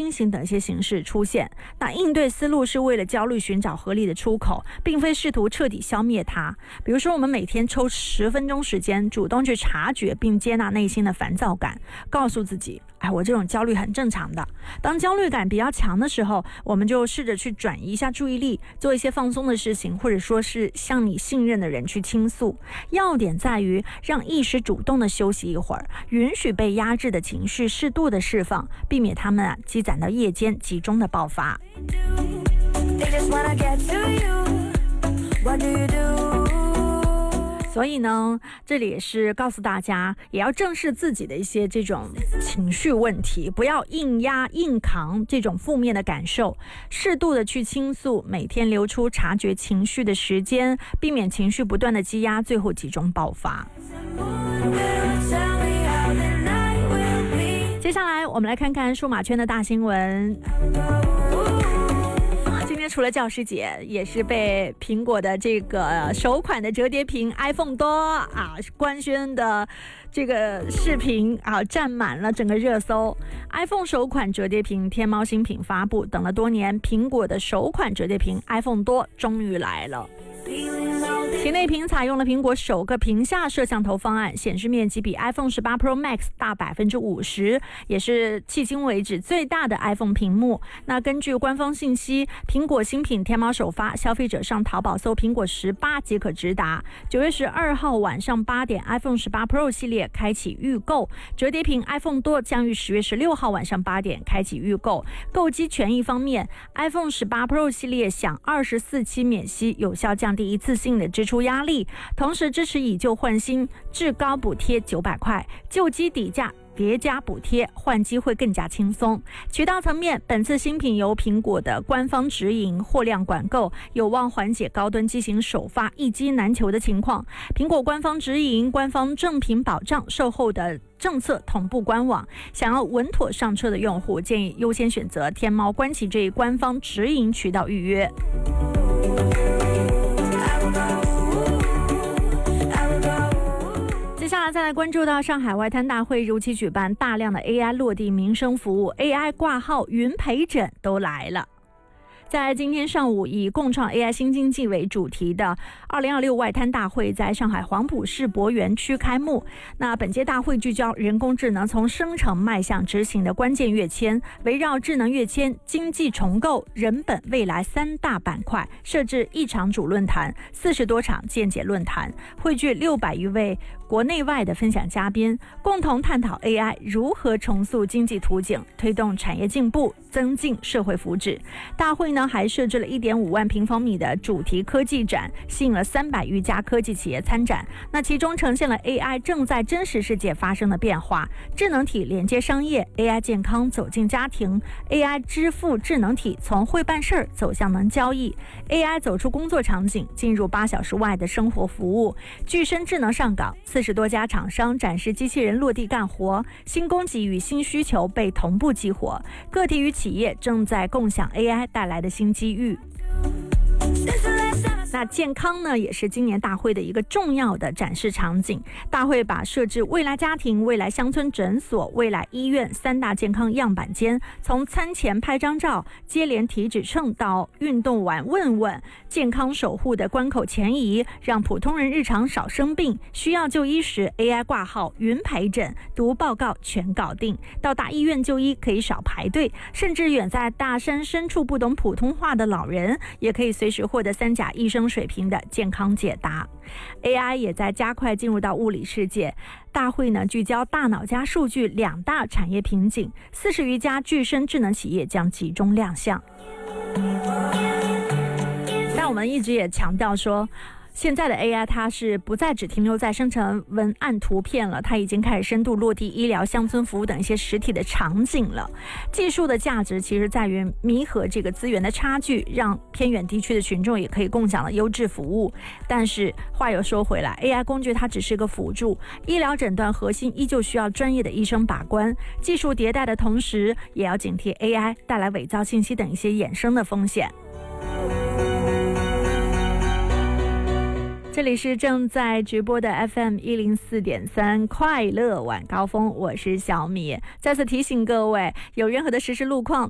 惊醒等一些形式出现。那应对思路是为了焦虑寻找合理的出口，并非试图彻底消灭它。比如说，我们每天抽10分钟时间，主动去察觉并接纳内心的烦躁感，告诉自己，我这种焦虑很正常的。当焦虑感比较强的时候，我们就试着去转移一下注意力，做一些放松的事情，或者说是向你信任的人去倾诉。要点在于让意识主动的休息一会儿，允许被压制的情绪适度的释放，避免它们积攒到夜间集中的爆发。所以呢，这里也是告诉大家，也要正视自己的一些这种情绪问题，不要硬压硬扛这种负面的感受，适度的去倾诉，每天留出察觉情绪的时间，避免情绪不断的积压，最后集中爆发。接下来我们来看看数码圈的大新闻。今天除了教师节，也是被苹果的这个首款的折叠屏 iPhone 多官宣的这个视频占满了整个热搜。iPhone 首款折叠屏天猫新品发布，等了多年，苹果的首款折叠屏 iPhone 多终于来了。其内屏采用了苹果首个屏下摄像头方案，显示面积比 iPhone 18 Pro Max 大 50%， 也是迄今为止最大的 iPhone 屏幕。那根据官方信息，苹果新品天猫首发，消费者上淘宝搜苹果18即可直达。9月12号晚上8点 iPhone 18 Pro 系列开启预购，折叠屏 iPhone 多将于10月16号晚上8点开启预购。购机权益方面， iPhone 18 Pro 系列享24期免息，有效降低一次性的支出压力，同时支持以旧换新，至高补贴900块，旧机底价叠加补贴，换机会更加轻松。渠道层面，本次新品由苹果的官方直营，货量管够，有望缓解高端机型首发一机难求的情况。苹果官方直营，官方正品保障，售后的政策同步官网。想要稳妥上车的用户，建议优先选择天猫官旗这一官方直营渠道预约。接下来再来关注到上海外滩大会如期举办，大量的 AI 落地民生服务， AI 挂号、云陪诊都来了。在今天上午，以共创 AI 新经济为主题的2026外滩大会在上海黄埔世博园区开幕。那本届大会聚焦人工智能从生成迈向执行的关键跃迁，围绕智能跃迁、经济重构、人本未来3大板块，设置1场主论坛、40多场见解论坛，汇聚600余位国内外的分享嘉宾，共同探讨 AI 如何重塑经济图景，推动产业进步，增进社会福祉。大会呢还设置了1.5万平方米的主题科技展，吸引了300余家科技企业参展。那其中呈现了 AI 正在真实世界发生的变化，智能体连接商业， AI 健康走进家庭， AI 支付智能体从会办事走向能交易， AI 走出工作场景，进入8小时外的生活服务。具身智能上岗，40多家厂商展示机器人落地干活，新供给与新需求被同步激活，个体与企业正在共享 AI 带来的新机遇。那健康呢，也是今年大会的一个重要的展示场景。大会把设置未来家庭、未来乡村诊所、未来医院3大健康样板间，从餐前拍张照、接连体脂秤到运动完问问，健康守护的关口前移，让普通人日常少生病，需要就医时 AI 挂号、云陪诊、读报告全搞定，到大医院就医可以少排队，甚至远在大山深处不懂普通话的老人，也可以随时获得3甲医生水平的健康解答。 AI 也在加快进入到物理世界。大会呢聚焦大脑加数据2大产业瓶颈，40余家具身智能企业将集中亮相。但我们一直也强调说，现在的 AI 它是不再只停留在生成文案图片了，它已经开始深度落地医疗、乡村服务等一些实体的场景了。技术的价值其实在于弥合这个资源的差距，让偏远地区的群众也可以共享了优质服务。但是话又说回来， AI 工具它只是个辅助，医疗诊断核心依旧需要专业的医生把关。技术迭代的同时，也要警惕 AI 带来伪造信息等一些衍生的风险。这里是正在直播的 FM104.3 快乐晚高峰，我是小米。再次提醒各位，有任何的实时路况